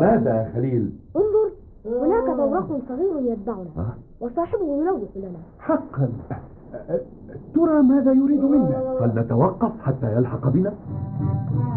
ماذا يا خليل؟ انظر، هناك زورق صغير يتبعنا وصاحبه يلوح لنا. حقا. ترى ماذا يريد منا؟ فلنتوقف حتى يلحق بنا.